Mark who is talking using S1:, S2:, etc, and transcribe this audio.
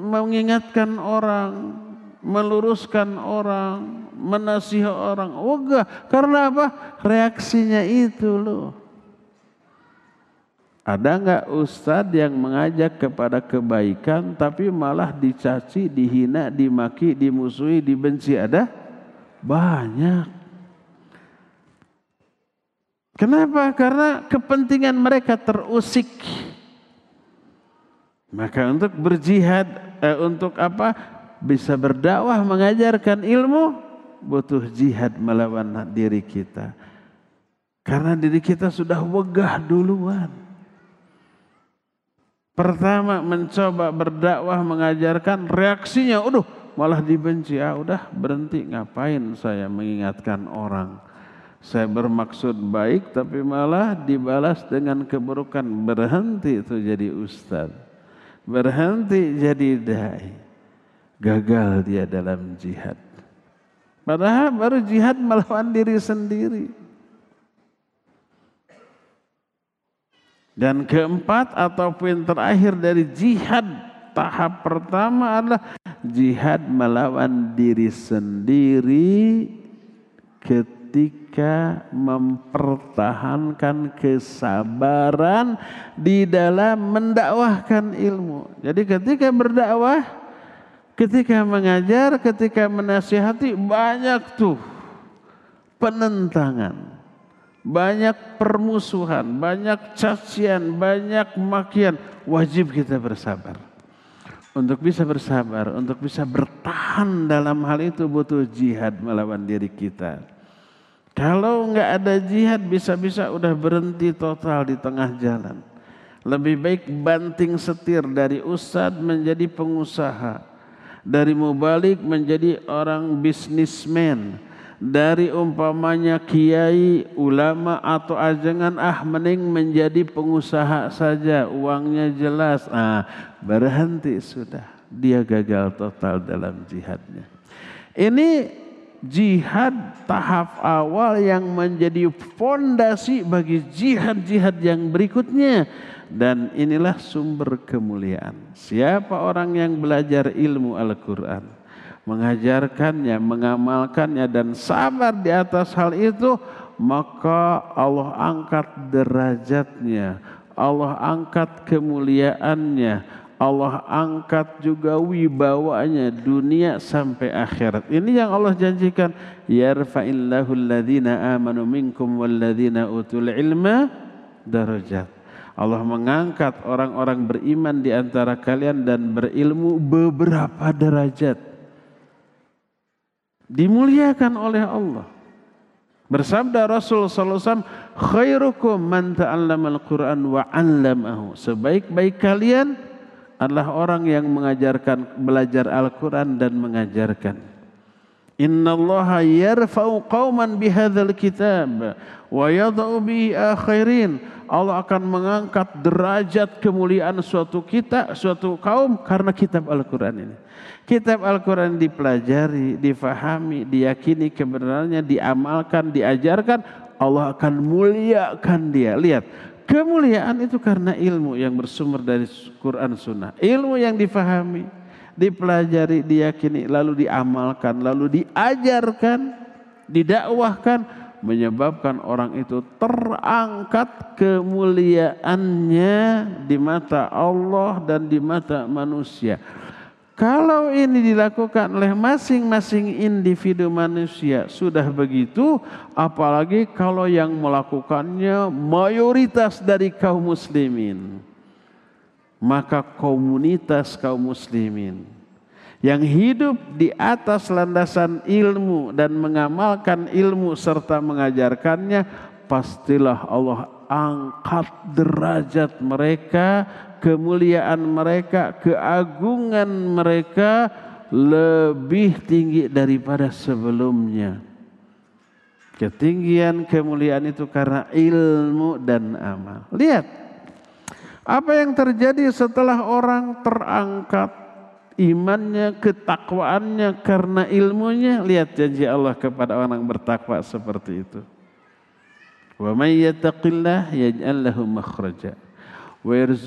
S1: mengingatkan orang, meluruskan orang, menasihat orang. Wegah, karena apa? Reaksinya itu loh. Ada nggak ustadz yang mengajak kepada kebaikan tapi malah dicaci, dihina, dimaki, dimusuhi, dibenci? Ada? Banyak. Kenapa? Karena kepentingan mereka terusik. Maka untuk berjihad, untuk apa? Bisa berdakwah, mengajarkan ilmu, butuh jihad melawan diri kita. Karena diri kita sudah wegah duluan. Pertama mencoba berdakwah, mengajarkan, reaksinya, malah dibenci. Udah berhenti, ngapain saya mengingatkan orang? Saya bermaksud baik tapi malah dibalas dengan keburukan. Berhenti itu jadi ustaz, berhenti jadi dai. Gagal dia dalam jihad. Padahal baru jihad melawan diri sendiri. Dan keempat atau poin terakhir dari jihad, tahap pertama adalah jihad melawan diri sendiri ketika mempertahankan kesabaran di dalam mendakwahkan ilmu. Jadi ketika berdakwah, ketika mengajar, ketika menasihati, banyak tuh penentangan, banyak permusuhan, banyak cacian, banyak makian. Wajib kita bersabar. Untuk bisa bersabar, untuk bisa bertahan dalam hal itu butuh jihad melawan diri kita. Kalau nggak ada jihad, bisa-bisa udah berhenti total di tengah jalan. Lebih baik banting setir dari ustadz menjadi pengusaha, dari mubalik menjadi orang bisnismen, dari umpamanya kiai, ulama atau ajangan, mending menjadi pengusaha saja, uangnya jelas. Berhenti sudah, dia gagal total dalam jihadnya. Ini jihad tahap awal yang menjadi fondasi bagi jihad-jihad yang berikutnya. Dan inilah sumber kemuliaan. Siapa orang yang belajar ilmu Al-Quran, mengajarkannya, mengamalkannya, dan sabar di atas hal itu, maka Allah angkat derajatnya, Allah angkat kemuliaannya, Allah angkat juga wibawanya dunia sampai akhirat. Ini yang Allah janjikan, yarfa'illahu alladhina amanu minkum walladhina utul ilma darajat. Allah mengangkat orang-orang beriman di antara kalian dan berilmu beberapa derajat. Dimuliakan oleh Allah. Bersabda Rasul sallallahu alaihi wasallam, khairukum man ta'allamal Qur'an wa 'allamahu. Sebaik-baik kalian adalah orang yang belajar Al-Qur'an dan mengajarkan. Innallaha yarfa'u qauman bihadzal kitab wa yadh'u bihi akhirin. Allah akan mengangkat derajat kemuliaan suatu kaum karena kitab Al-Qur'an ini. Kitab Al-Quran dipelajari, difahami, diyakini kebenarannya, diamalkan, diajarkan, Allah akan muliakan dia. Lihat, kemuliaan itu karena ilmu yang bersumber dari Quran Sunnah. Ilmu yang difahami, dipelajari, diyakini, lalu diamalkan, lalu diajarkan, didakwahkan, menyebabkan orang itu terangkat kemuliaannya di mata Allah dan di mata manusia. Kalau ini dilakukan oleh masing-masing individu manusia sudah begitu, apalagi kalau yang melakukannya mayoritas dari kaum muslimin. Maka komunitas kaum muslimin yang hidup di atas landasan ilmu dan mengamalkan ilmu serta mengajarkannya, pastilah Allah angkat derajat mereka, kemuliaan mereka, keagungan mereka lebih tinggi daripada sebelumnya. Ketinggian kemuliaan itu karena ilmu dan amal. Lihat apa yang terjadi setelah orang terangkat imannya, ketakwaannya karena ilmunya. Lihat janji Allah kepada orang bertakwa seperti itu. Wa may yattaqillah yaj'al lahu makhraja wa